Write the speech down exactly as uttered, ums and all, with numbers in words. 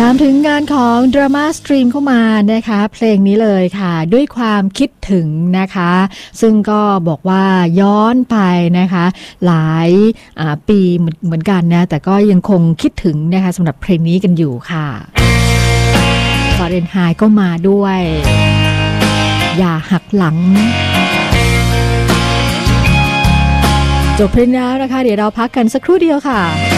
ามถึงงานของดราม่าสตรีมเข้ามานะคะเพลงนี้เลยค่ะด้วยความคิดถึงนะคะซึ่งก็บอกว่าย้อนไปนะคะหลายปีเหมือนกันนะแต่ก็ยังคงคิดถึงนะคะสำหรับเพลงนี้กันอยู่ค่ะฟาเรนไฮต์ก็มาด้วยอย่าหักหลังจบเพลงแล้วนะคะเดี๋ยวเราพักกันสักครู่เดียวค่ะ